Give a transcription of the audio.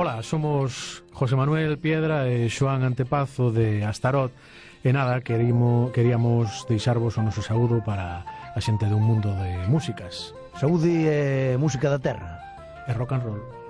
Ola, somos José Manuel Piedra e Xoán Antepazo de Astarot. E nada, queríamos deixarvos o noso saúdo para a xente dun mundo de músicas. Saúde e música da terra. E rock and roll.